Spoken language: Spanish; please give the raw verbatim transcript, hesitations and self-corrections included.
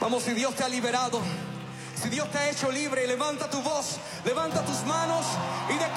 Vamos, si Dios te ha liberado, si Dios te ha hecho libre, levanta tu voz, levanta tus manos y declara.